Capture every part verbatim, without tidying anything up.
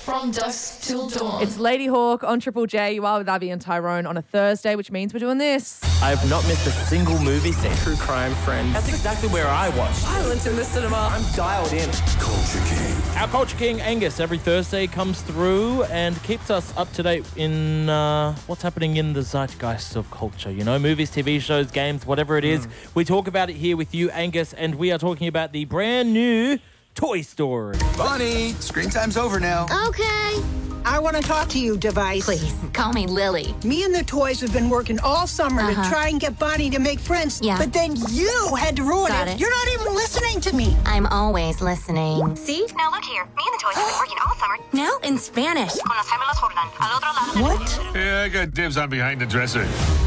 From dusk till dawn. It's Lady Hawk on Triple J. You are with Abby and Tyrone on a Thursday, which means we're doing this. I've not missed a single movie set. True crime, friends. That's exactly where I watch. Violence in the cinema. I'm dialed in. Culture King. Our Culture King, Angus, every Thursday comes through and keeps us up to date in uh, what's happening in the zeitgeist of culture. You know, movies, T V shows, games, whatever it is. Mm. We talk about it here with you, Angus, and we are talking about the brand new Toy Story. Bonnie, screen time's over now. Okay. I want to talk to you, Device. Please, call me Lily. Me and the toys have been working all summer Uh-huh. to try and get Bonnie to make friends. Yeah. But then you had to ruin Got it. it. You're not even listening to me. I'm always listening. See? Now look here. Me and the toys have been working all summer. Now in Spanish. Con los gemelos Jordan. Al otro lado del What? Yeah, I got dibs on behind the dresser.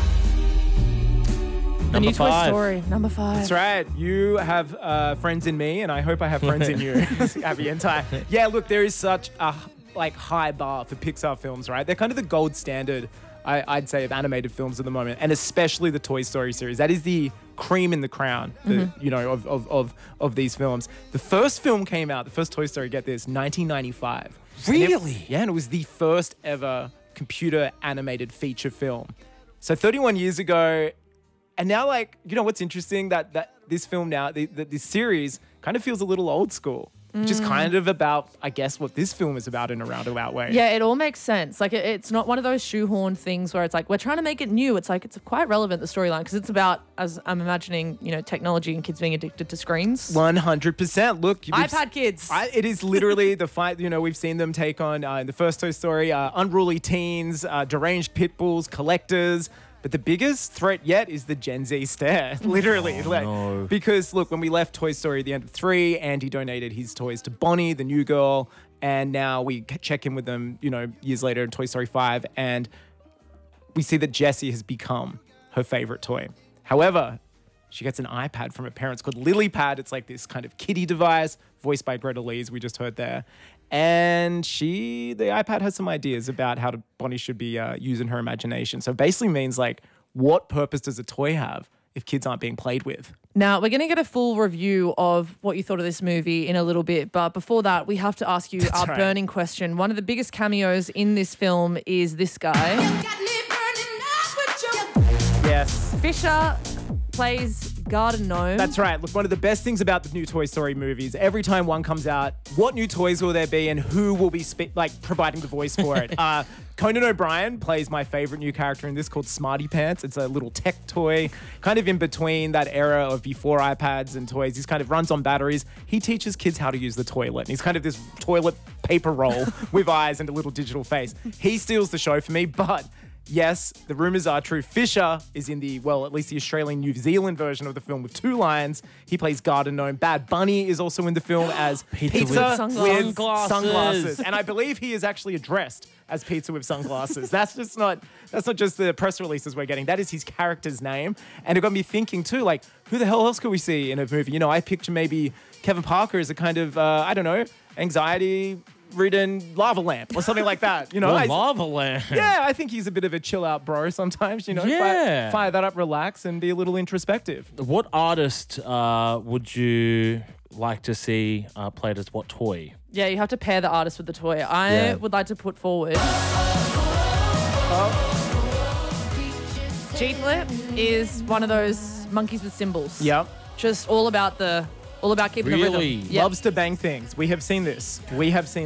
The new Toy five. Story, number five. That's right. You have uh, friends in me, and I hope I have friends in you, Abby and Ty. Yeah, look, there is such a like high bar for Pixar films, right? They're kind of the gold standard, I, I'd say, of animated films at the moment, and especially the Toy Story series. That is the cream in the crown, the, Mm-hmm. you know, of, of of of these films. The first film came out, the first Toy Story, get this, nineteen ninety-five. Really? And it- yeah, and it was the first ever computer animated feature film. So thirty-one years ago. And now, like, you know what's interesting? That that this film now, the, the, this series kind of feels a little old school, which is kind of about, I guess, what this film is about in a roundabout way. Yeah, it all makes sense. Like, it, it's not one of those shoehorned things where it's like, we're trying to make it new. It's like, it's quite relevant, the storyline, because it's about, as I'm imagining, you know, technology and kids being addicted to screens. one hundred percent. Look, we've I've s- had kids. I, it is literally the fight, you know, we've seen them take on, uh, in the first Toy Story, uh, unruly teens, uh, deranged pit bulls, collectors. But the biggest threat yet is the Gen Z stare, literally. like, no. Because, look, when we left Toy Story at the end of three, Andy donated his toys to Bonnie, the new girl, and now we c- check in with them, you know, years later in Toy Story five, and we see that Jessie has become her favorite toy. However, she gets an iPad from her parents called LilyPad. It's like this kind of kiddie device, voiced by Greta Lee, as we just heard there. And she, the iPad has some ideas about how to, Bonnie should be uh, using her imagination. So it basically means like, what purpose does a toy have if kids aren't being played with? Now, we're going to get a full review of what you thought of this movie in a little bit. But before that, we have to ask you That's our right. burning question. One of the biggest cameos in this film is this guy. Yes. Fisher plays Garden Gnome. That's right. Look, one of the best things about the new Toy Story movies, every time one comes out, what new toys will there be and who will be spe- like providing the voice for it? uh, Conan O'Brien plays my favorite new character in this called Smarty Pants. It's a little tech toy, kind of in between that era of before iPads and toys. He's kind of runs on batteries. He teaches kids how to use the toilet. And he's kind of this toilet paper roll with eyes and a little digital face. He steals the show for me, but yes, the rumors are true. Fisher is in the, well, at least the Australian New Zealand version of the film with two lions. He plays Garden Gnome. Bad Bunny is also in the film as Pizza Pizza, with with, sunglasses. sunglasses. And I believe he is actually addressed as Pizza with sunglasses. That's just not, that's not just the press releases we're getting. That is his character's name. And it got me thinking too, like, who the hell else could we see in a movie? You know, I picture maybe Kevin Parker as a kind of, uh, I don't know, anxiety ridden lava lamp or something like that. You know, Oh, I- lava lamp. yeah, I think he's a bit of a chill out bro sometimes, you know. Yeah. Fire, fire that up, relax, and be a little introspective. What artist uh, would you like to see uh, played as what toy? Yeah, you have to pair the artist with the toy. I Yeah. would like to put forward. G-Flip is one of those monkeys with cymbals. Yep. Just all about the, all about keeping the Really? rhythm. Yep. Loves to bang things. We have seen this. We have seen